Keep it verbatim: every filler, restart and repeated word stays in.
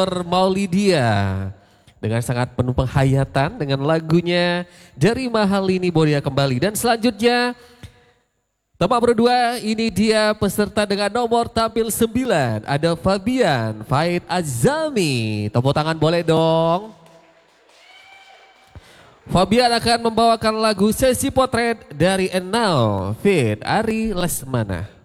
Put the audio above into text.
Nur Maulidia dengan sangat penuh penghayatan dengan lagunya Dari Mahal Ini Boria kembali. Dan selanjutnya tempat berdua ini dia peserta dengan nomor tampil sembilan. Ada Fabian Faid Azami. Tepuk tangan boleh dong. Fabian akan membawakan lagu Sesi Potret dari Enal Fit Ari Lesmana.